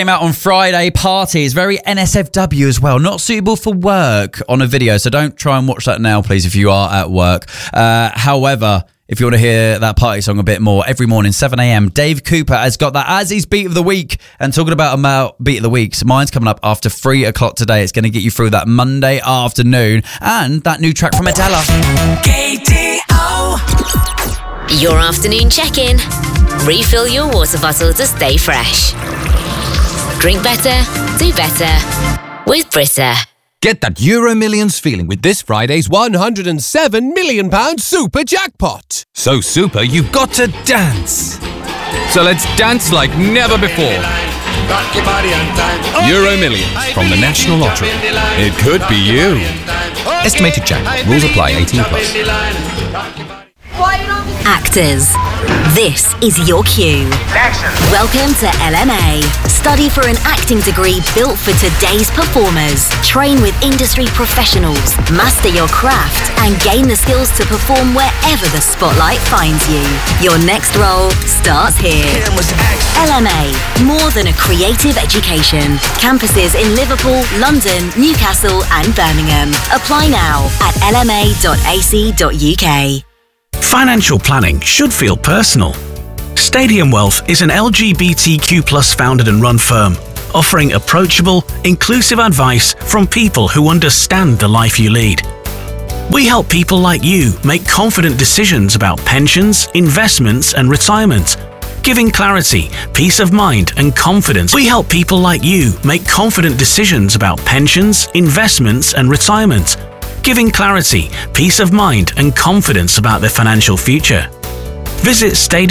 Came out on Friday. Parties, very NSFW as well. Not suitable for work on a video, so don't try and watch that now, please, if you are at work. However, if you want to hear that party song a bit more, every morning, 7 a.m, Dave Cooper has got that as his Beat of the Week. And talking about Beat of the Week, so mine's coming up after 3 o'clock today. It's going to get you through that Monday afternoon. And that new track from Adela. KDO. Your afternoon check-in. Refill your water bottle to stay fresh. Drink better, do better with Brita. Get that Euro Millions feeling with this Friday's £107 million super jackpot. So super, you've got to dance. So let's dance like never before. Euro Millions from the National Lottery. It could be you. Estimated jackpot. Rules apply. 18 plus. Actors, this is your cue. Action. Welcome to LMA. Study for an acting degree built for today's performers. Train with industry professionals. Master your craft and gain the skills to perform wherever the spotlight finds you. Your next role starts here. LMA, more than a creative education. Campuses in Liverpool, London, Newcastle and Birmingham. Apply now at lma.ac.uk. Financial planning should feel personal. Stadium Wealth is an LGBTQ+ founded and run firm, offering approachable, inclusive advice from people who understand the life you lead. We help people like you make confident decisions about pensions, investments and retirement, giving clarity, peace of mind and confidence. We help people like you make confident decisions about pensions, investments and retirement, giving clarity, peace of mind and confidence about their financial future. Visit Stadium